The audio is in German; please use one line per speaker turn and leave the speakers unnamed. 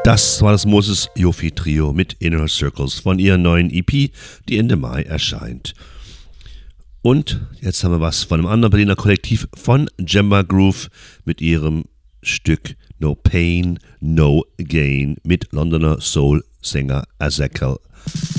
Das war das Moses Yofi Trio mit Inner Circles von ihrer neuen EP, die Ende Mai erscheint. Und jetzt haben wir was von einem anderen Berliner Kollektiv von Jemba Groove mit ihrem Stück No Pain, No Gain mit Londoner Soul-Sänger Ezekiel